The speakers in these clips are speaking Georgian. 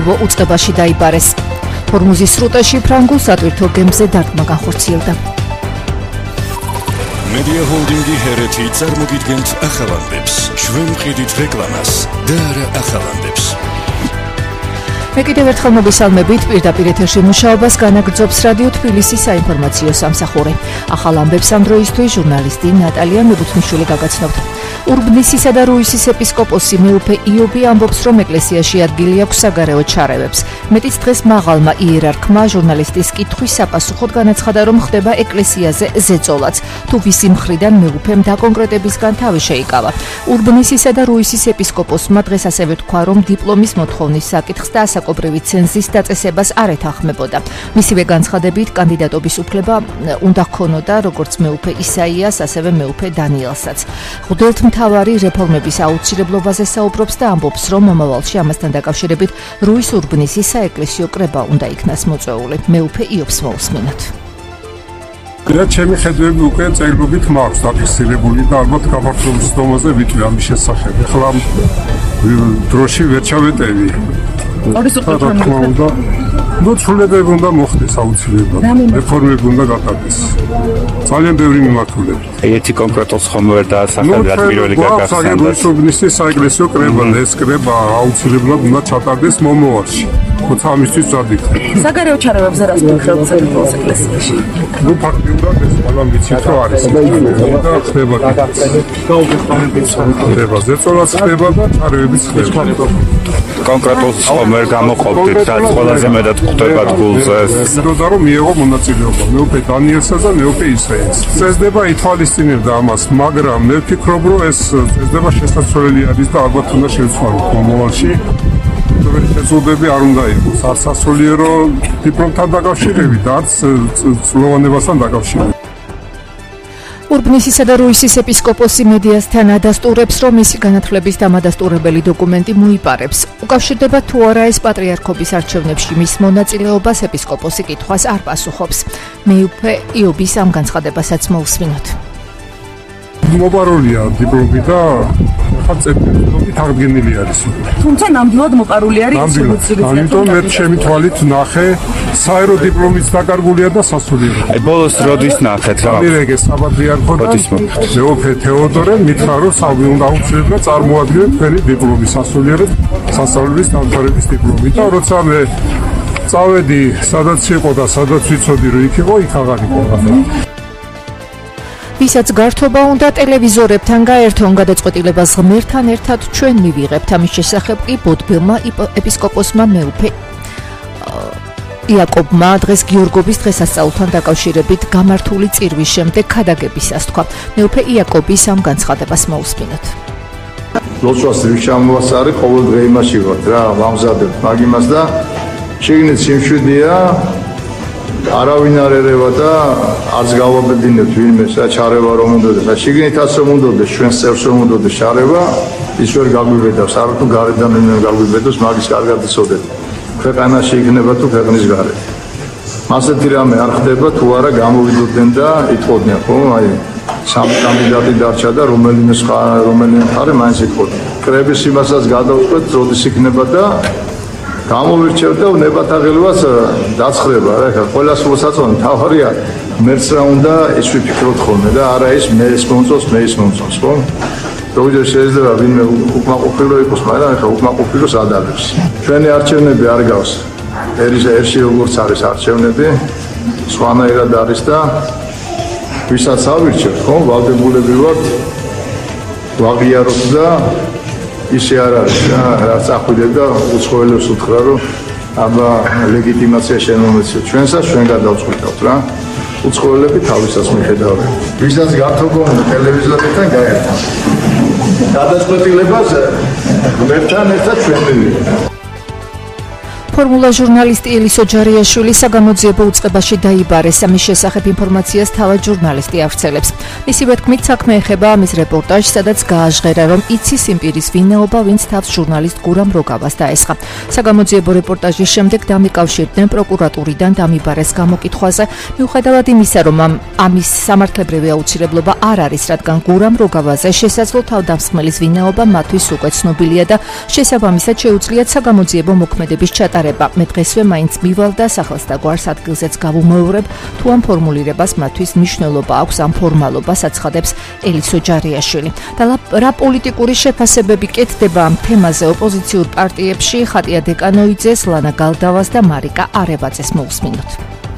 სამთავრობო უწყებაში დაიბარეს. ჰორმუზის სრუტეში ფრანგულ სატვირთო გემზე დარტყმა განხორციელდა. Media Holdingi Hereti წარმოგიდგენთ ახალამდებს. ჩვენ ვყიდით რეკლამას და არა ახალამდებს. მე კიდევ ერთხელ მოგესალმებით, პირდაპირ ეთერში მუშაობას განაგრძობს რადიო თბილისის საინფორმაციო სამსახური. ახალ ამბებს ამ დროისთვის ჟურნალისტი ნატალია მებუთმიშვილი გაგაცნობთ. ურბნისისა და რუისის ეპისკოპოსი მეუფე იობი ამბობს, რომ ეკლესიაში ადგილი აქვს საგარეო ჩარევებს. მეტიც დღეს მაღალმა იერარქმა ჟურნალისტის კითხვის საპასუხოდ განაცხადა, რომ ხდება ეკლესიაზე ზეწოლაც. თუ ვისი მხრიდან მეუფემ დაკონკრეტებისგან თავი შეიკავა. ურბნისისა და რუისის ეპისკოპოსმა დღეს ასევე თქვა, რომ დიპლომის მოთხოვნის საკითხს და ასაკობრივი ცენზის დაწესებას არ ეთანხმებოდა. მისივე განცხადებით, კანდიდატობის უფლება უნდა ჰქონოდა როგორც მეუფე ისაიას, ასევე მეუფე დანიელსაც. მთავარი რეფორმების აუცილებლობაზე საუბრობს და ამბობს, რომ მომავალში ამასთან დაკავშირებით რუის ურბნისის საეკლესიო კრება უნდა იქნას მოწვეული. მეუფე იობს მოусმინოთ. რა ჩემი ხედვები უკვე წერილობით მაქვს დაფიქსირებული და ალბათ გაფართოების დონეზე ვიტყვი ამის შესახებ. ახლა დროში ვერ ჩავეტევი. ნუ ცვლილებები უნდა მოხდეს აუცილებლად. რეფორმები უნდა გატარდეს. ძალიან ბევრი მიმართულებით. ერთი კონკრეტულ ხომ ვერ დაასახელეთ პირველი გაგახსენდა. რუისის საეკლესიო კრება, ეს კრება აუცილებლად უნდა ჩატარდეს მომავალში. თუმცა ამისთვის წადით. საგარეო ჩარევებზე რას გქრობთ საქართველოს ეკლესიაში? ნუ ფაქტიურად ეს ყველა ვიცით რომ არის. და ხდება ზეწოლაც ხდება და ჩარევებიც ხდება. კონკრეტულ ხომ ვერ გამოყოფით, რაც ყველაზე მეტად ხდება გულზე. ზოგადად რომ მიიღო მონაწილეობა მეუფე დანიელსა და მეუფე ისაიას. წესდება ითვალისწინებდა ამას, მაგრამ მე ვფიქრობ, რომ ეს წესდება შესაძლებელი არის და ალბათ უნდა შევცვალოთ მომავალში. შეზღუდვები არ უნდა იყოს არც სასულიერო დიპლომთან დაკავშირებით, არც წლოვანებასთან დაკავშირებით. ურბნისისა და რუისის ეპისკოპოსი მედიასთან ადასტურებს, რომ მისი განათლების დამადასტურებელი დოკუმენტი მოიპარებს. უკავშირდება თუ არა ეს პატრიარქობის არჩევნებში მის მონაწილეობას, ეპისკოპოსი კითხვას არ პასუხობს. მეუფე იობის ამ განცხადებასაც მოусმინოთ. მოპარულია დიპლომი და ხა წერტილობით აღდგენილი არის. თუმცა ნამდვილად მოპარული არის. ამიტომ მე ჩემი თვალით ნახე საერო დიპლომიც დაკარგულია და სასულიერო. აი ბოლოს როდის ნახეთ რა? მირეგე საპატრიარქო და მეუფე თეოდორე მითხრა, რომ უნდა აუცილებლად წარმოადგინოთ თქვენი დიპლომი, სასულიერო სასწავლებლის დამთავრების დიპლომი და როცა მე წავედი სადაც იყო და სადაც ვიცოდი რომ იქ იყო, იქ აღარ იყო. ვისაც გართობა უნდა ტელევიზორებთან გაერთონ გადაწყვეტილებას ღმერთთან ერთად ჩვენ მივიღებთ. ამის შესახებ კი ბოდბელმა ეპისკოპოსმა მეუფე იაკობმა დღეს გიორგობის დღესასწაულთან დაკავშირებით გამართული წირვის შემდეგ ქადაგებისას თქვა. მეუფე იაკობის ამ განცხადებას მოусმინოთ. ლოცვას რიშამვასარი ყოველდღე იმაში ვართ რა, ვამზადებთ მაგ იმას და შეგნით სიმშვიდეა არავინ არ ერევა და არც გავაბედინებთ ვინმეს რა ჩარევა რომ უნდადეს. შეგნითაც რომ უნდადეს ჩვენს წევს რომ უნდადეს ჩარევა, ის ვერ გაგვიბედავს, არა თუ გარედან ვერ გაგვიბედოს, მაგის კარგად იცოდეთ. ქვეყანაში იქნება თუ ქვეყნის გარეთ. მასეთი რამე არ ხდება თუ არა გამოვიდოდნენ და იტყოდნენ, ხო? აი სამი კანდიდატი დარჩა და რომელიმე მხარე მაინც იტყოდნენ. კრების იმასაც გადავწყვეტ, როდის იქნება და გამოვირჩევ და ნებათაღელვას დაცხრება რა, ხა ყველას მოსაწონი თავარია მერც რა უნდა ის ვიფიქროთ ხოლმე და არა ის მე ეს მომწონს, მე ის მომწონს, ხო? ზოგჯერ შეიძლება ვინმე უკმაყოფილო იყოს, მაგრამ ხა უკმაყოფილოს ადარებს. ჩვენი არჩევნები არ გავს. ერში როგორც არის არჩევნები, სხვანაირად არის და ვისაც ავირჩევთ, ხო, ვალდებულები ვართ ვაღიაროთ და ისე არ არის რა, რაც ახვიდეთ და უცხოელებს უთხრა, რომ აბა ლეგიტიმაცია შენ მომეცე ჩვენსაც, ჩვენ გადავწყვიტავთ რა. უცხოელები თავისას მიხედავენ. ვისაც გართობა ტელევიზორებთან გაერთონ. გადაწყვეტილებას ღმერთთან ერთად ჩვენ მივიღებთ. ფორმულა ჟურნალისტი ელისო ჯარიაშვილი საგამოძიებო უწყებაში დაიბარეს. ამის შესახებ ინფორმაციას თავად ჟურნალისტი ავრცელებს. მისივე თქმით, საქმე ეხება ამის რეპორტაჟს, სადაც გააჟღერა, რომ იცის იმ პირის ვინაობა, ვინც თავს ჟურნალისტ გურამ როგავას დაესხა. საგამოძიებო რეპორტაჟის შემდეგ დამიკავშირდნენ პროკურატურიდან დამიბარეს გამოკითხვაზე, მიუხედავად იმისა, რომ ამის სამართლებრივი აუცილებლობა არ არის, რადგან გურამ როგავაზე შესაძლო თავდამსხმელის ვინაობა მათთვის უკვე ცნობილია და შესაბამისად შეუძლიათ საგამოძიებო მოქმედების ჩატარება. მე დღესვე მაინც მივალ და სახელს და გვარს ადგილზეც გავუმეორებ, თუ ამ ფორმულირებას მათთვის მნიშვნელობა აქვს, ამ ფორმალობას აცხადებს ელისო ჯარიაშვილი. და რა პოლიტიკური შეფასებები კეთდება ამ თემაზე ოპოზიციურ პარტიებში ხატია დეკანოიძეს, ლანა გალდავას და მარიკა არევაძეს მოусმინოთ.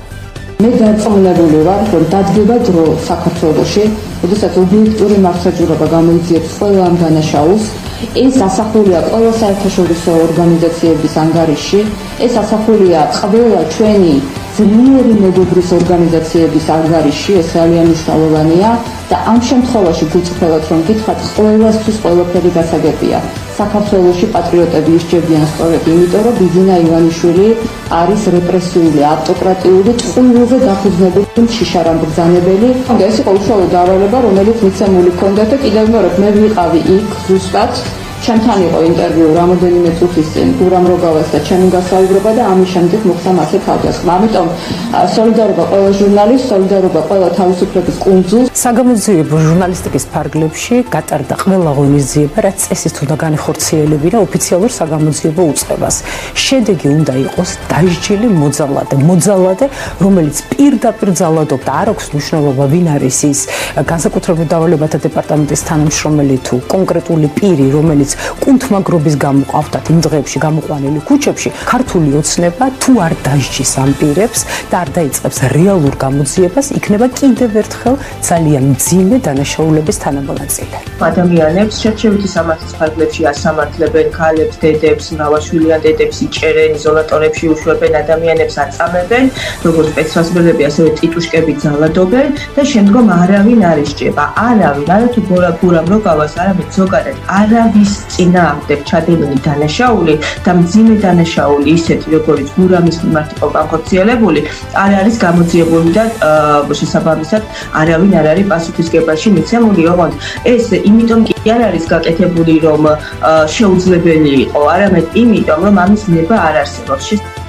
მე დარწმუნებული ვარ, რომ დადგება დრო საქართველოში, როდესაც ობიექტური მართლმსაჯულება გამოიძიებს ყველა ამ დანაშაულს. ეს ასახულია ყველა საერთაშორისო ორგანიზაციების ანგარიშში, ეს ასახულია ყველა ჩვენი ძლიერი მეგობრის ორგანიზაციების ანგარიშში, ეს ძალიან მნიშვნელოვანია და ამ შემთხვევაში გულწრფელად რომ გითხრათ, ყველასთვის ყველაფერი გასაგებია. საქართველოში პატრიოტები ისჯებიან სწორედ იმიტომ, რომ ბიძინა ივანიშვილი არის რეპრესიული, ავტოკრატიული, წყვილზე დაფუძნებული შიშარამბრძანებელი. ეს იყო უშუალო დავალება, რომელიც მიცემული ჰქონდა და კიდევ მეორე მე ვიყავი იქ ზუსტად. ჩემთან იყო ინტერვიუ რამოდენიმე წუთის წინ გურამ როგავას და ჩემი გასაუბრება და ამის შემდეგ მოხდა მასე თავდასხმა. ამიტომ სოლიდარობა ყველა ჟურნალისტს, სოლიდარობა ყველა თავისუფლების კუნძულს. საგამოძიებო ჟურნალისტიკის ფარგლებში გატარდა ყველა ღონისძიება, რაც წესით უნდა განეხორციელებინა ოფიციალურ საგამოძიებო უწყებას. შედეგი უნდა იყოს დასჯილი მოძალადე, რომელიც პირდაპირ ძალადობდა. არ აქვს მნიშვნელობა, ვინ არის ის განსაკუთრებულ დავალებათა დეპარტამენტის თანამშრომელი თუ კონკრეტული პირი, რომელიც კუნთმაგრობის გამოყავდათ იმ დღეებში გამოყვანილი ქუჩებში, ქართული ოცნება თუ არ დასჯის ამ პირებს და არ დაიწყებს რეალურ გამოძიებას, იქნება კიდევ ერთხელ ძალიან მძიმე დანაშაულების თანამონაწილე. ადამიანებს შერჩევითი სამართლის ფარგლებში ასამართლებენ, ქალებს, დედებს, მრავალშვილიან დედებს იჭერენ, იზოლატორებში უშვებენ, ადამიანებს აწამებენ, როგორც სპეცრაზმელები, ასევე ტიტუშკები ძალადობენ და შემდგომ არავინ არ ისჯება. არავინ, არათუ გურამ როგავას, არამედ ზოგადად არავის წინააღმდეგ ჩადენილი დანაშაული და მძიმე დანაშაული, ისეთი როგორც გურამის მიმართ იყო განხორციელებული, არ არის გამოძიებული და შესაბამისად არავინ არ არის პასუხისგებაში მიცემული. ოღონდ ეს იმიტომ კი არ არის გაკეთებული, რომ შეუძლებელი იყო, არამედ იმიტომ, რომ ამის ნება არ არსებობს.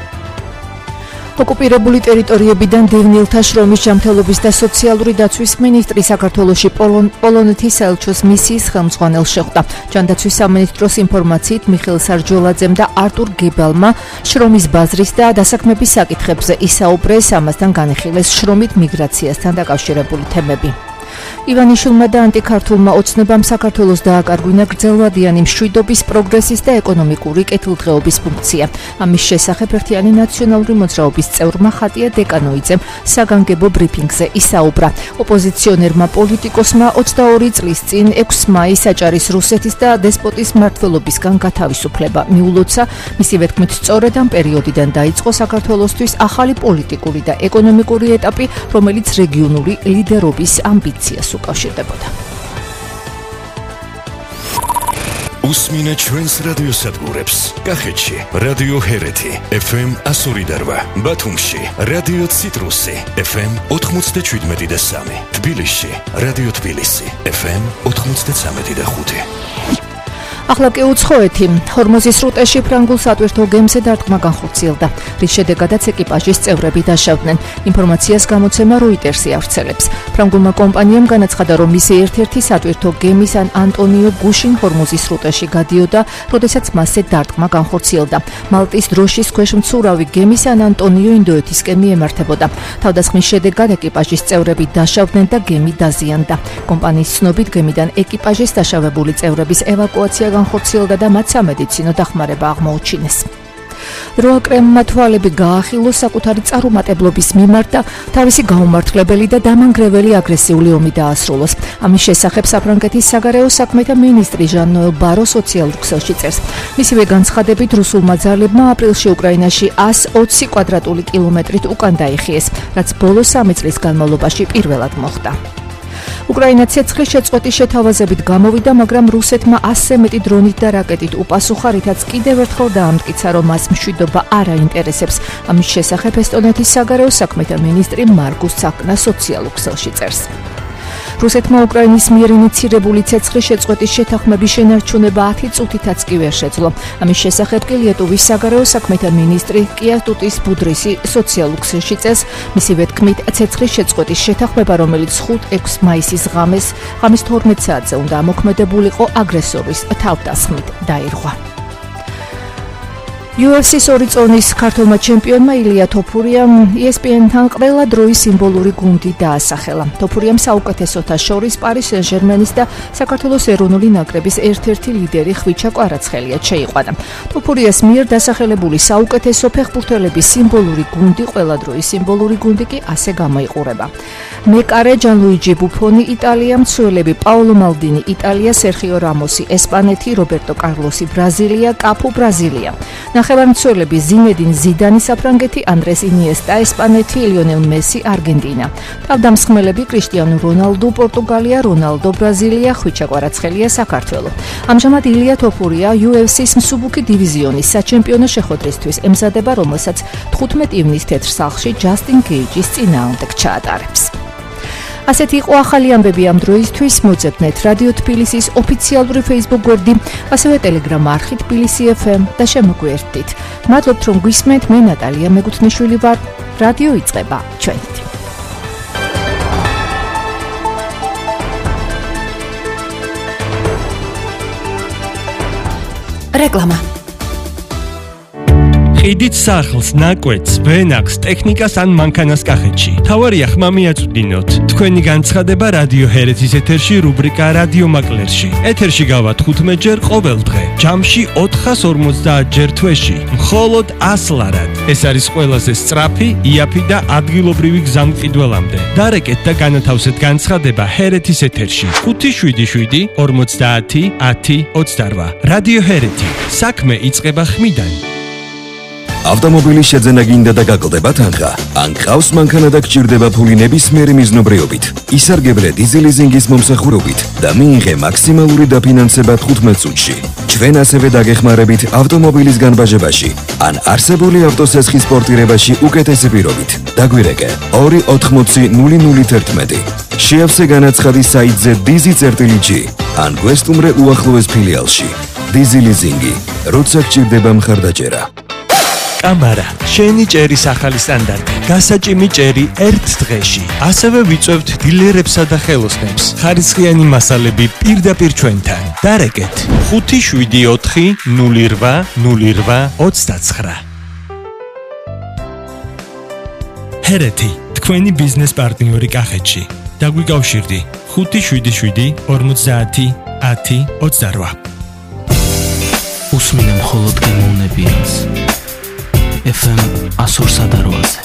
ოკუპირებული ტერიტორიებიდან დევნილთა შრომის ჯანმრთელობის და სოციალური დაცვის მინისტრი საქართველოში პოლონეთის საელჩოს მისიის ხელმძღვანელს შეხვდა. ჯანდაცვის სამინისტროს ინფორმაციით მიხეილ სარჯოლაძემ და არტურ გებალმა შრომის ბაზრის და დასაქმების საკითხებზე ისაუბრეს, ამასთან განიხილეს შრომით მიგრაციასთან დაკავშირებული თემები. ივანიშვილმა და ანტიქართულმა ოცნებამ საქართველოს დააკარგვინა გრძელვადიანი მშვიდობის, პროგრესის და ეკონომიკური კეთილდღეობის ფუნქცია. ამის შესახებ ერთიანი ნაციონალური მოძრაობის წევრმა ხატია დეკანოიძემ საგანგებო ბრიფინგზე ისაუბრა. ოპოზიციონერმა პოლიტიკოსმა 22 წლის წინ 6 მაისს აჭარის რუსეთის და დესპოტის მმართველობისგან გათავისუფლება მიულოცა. მისივე თქმით, სწორედ ამ პერიოდიდან დაიწყო საქართველოსთვის ახალი პოლიტიკური და ეკონომიკური ეტაპი, რომელიც რეგიონული ლიდერობის ამბიციას უკავშირდებოდა. უსმინეთ ჩვენს რადიოსადგურებს. კახეთში რადიო ჰერეთი FM 102.8, ბათუმში რადიო ციტრუსი FM 97.3, თბილისში რადიო თბილისი FM 93.5. ახლა კი უცხოეთი. ჰორმოზის სრუტეში ფრანგულ სატვირთო გემზე დარტყმა განხორციელდა, რის შედეგადაც ეკიპაჟის წევრები დაშავდნენ. ინფორმაციას გამოცემა როიტერსი ავრცელებს. ფრანგულმა კომპანიამ განაცხადა, რომ მისი ერთ-ერთი სატვირთო გემი სან ანტონიო გუშინ ჰორმოზის სრუტეში გადიოდა, როდესაც მასზე დარტყმა განხორციელდა. მალტის დროშის ქვეშ მცურავი გემი სან ანტონიო ინდოეთისკენ მიემართებოდა. თავდასხმის შედეგად ეკიპაჟის წევრები დაშავდნენ და გემი დაზიანდა. კომპანიის ცნობით, გემიდან ეკიპაჟის დაშავებული წევრების ევაკუაცია განხორციელდა და მათ სამედიცინო დახმარება აღმოუჩინეს. როაკრემმა თვალები გაახილოს საკუთარი წარუმატებლობის მიმართ და თავისი გაუმართლებელი და დამანგრეველი აგრესიული ომი დაასრულოს. ამის შესახებ საფრანგეთის საგარეო საქმეთა მინისტრი ჟან-ნოელ ბარო სოციალურ ქსელში წერს. მისივე განცხადებით, რუსულმა ძალებმა აპრილში უკრაინაში 120 კვადრატული კილომეტრით უკან დაიხიეს, რაც ბოლო 3 წლის განმავლობაში პირველად მოხდა. უკრაინა ცეცხლის შეწყვეტის შეთავაზებით გამოვიდა, მაგრამ რუსეთმა 100-ზე მეტი დრონით და რაკეტით უპასუხა, რითაც კიდევ ერთხელ დაამტკიცა, რომ მას მშვიდობა არ აინტერესებს. ამის შესახებ ესტონეთის საგარეო საქმეთა მინისტრი მარკუს ცაკნა სოციალურ ქსელში წერს. რუსეთმა უკრაინის მიერ ინიცირებული ცეცხლის შეწყვეტის შეთანხმების შენარჩუნება 10 წუთითაც კი ვერ შეძლო. ამის შესახებ კი ლიეტუვის საგარეო საქმეთა მინისტრი კიატუტის ბუდრისი სოციალურ ქსელში წერს, მისივე თქმით, ცეცხლის შეწყვეტის შეთანხმება, რომელიც 5-6 მაისის ღამეს 12 საათზე უნდა ამოქმედებულიყო, აგრესორის თავდასხმით დაირღვა. UFC-ის 2 წონის ქართველმა ჩემპიონმა ილია თოფურიამ ESPN-თან ყველა დროის სიმბოლური გუნდი დაასახელა. თოფურიამ საუკეთესოთა შორის პარი სენ-ჟერმენის და საქართველოს ეროვნული ნაკრების ერთ-ერთი ლიდერი ხვიჩა კვარაცხელიაც შეიყვანა. თოფურიას მიერ დასახელებული საუკეთესო ფეხბურთელების სიმბოლური გუნდი, ყველა დროის სიმბოლური გუნდი კი ასე გამოიყურება. მეკარე ჯანლუიჯი ბუფონი იტალია, მცველები პაოლო მალდინი იტალია, სერხიო რამოსი ესპანეთი, რობერტო კარლოსი ბრაზილია, კაფუ ბრაზილია. ნახევარმცველები ზინედინ ზიდანი საფრანგეთი, andres iniesta ესპანეთი, ლიონელ მესი არგენტინა. თავდამსხმელები კრისტიანო რონალდო პორტუგალია, რონალდო ბრაზილია, ხვიჩა კვარაცხელია საქართველო. ამჟამად ილია თოფურია UFC-ის მსუბუქი დივიზიონის საჩემპიონო შეხვედრისთვის ემზადება, რომელსაც 15 ივნის თეთრ სახლში ჯასტინ კეიჯის წინააღმდეგ ჩაატარებს. ასეთი იყო ახალი ამბები ამ დროისთვის. მოძებნეთ რადიო თბილისის ოფიციალური Facebook გვერდი, ასევე Telegram არხი თბილისი FM და შემოგვიერთდით. მადლობთ რომ გვისმენთ, მე ნატალია მეგუთმიშვილი ვარ. რადიო იწყება ჩვენით. რეკლამა. ყიდით სახლს, ნაკვეთს, ვენახს, ტექნიკას ან მანქანას კახეთში. თავარია ხმა მიაწვდინოთ. თქვენი განცხადება რადიო ჰერეთის ეთერში რუბრიკა რადიო მაკლერში. ეთერში გავა 15 ჯერ ყოველ დღე. ჯამში 450 ჯერ თვეში. მხოლოდ 100 ლარად. ეს არის ყველაზე სწრაფი, იაფი და ადგილობრივი გზამკიდველამდე. დარეკეთ და განათავსეთ განცხადება ჰერეთის ეთერში. 577 50 10 28. რადიო ჰერეთი. საქმე იწყება ხმიდან. ავტომობილის შეძენა გინდა და გაგლდება თანხა? ან გყავს მანქანა და გჭირდება ფული ნებისმიერი მიზნობრიობით? ისარგებლე დიზელიზინგის მომსახურებით და მიიღე მაქსიმალური დაფინანსება 15 წუთში. ჩვენ ასევე დაგეხმარებით ავტომობილის განბაჟებაში ან არსებული ავტოსესხის პორტირებაში უკეთესი პირობით. დაგვირეკე 280 შეავსე განაცხადი საიტზე dizi.g ან გვესტუმრე უახლოეს ფილიალში. დიზელიზინგი, როცა გჭირდება მხარდაჭერა. კამარა, შენი ჭერის ახალი სტანდარტი. გასაჭიმი ჭერი ერთ დღეში. ასევე ვიწევთ დილერებსა და ხელოსნებს. ხარისხიანი მასალები პირდაპირ ჩვენთან. დარეკეთ 574 08 08 29. ჰერეთი, თქვენი ბიზნეს პარტნიორი კახეთში. დაგვიკავშირდი 577 50 10 28. უსმინე მხოლოდ გემოვნებიანს. FM 102.8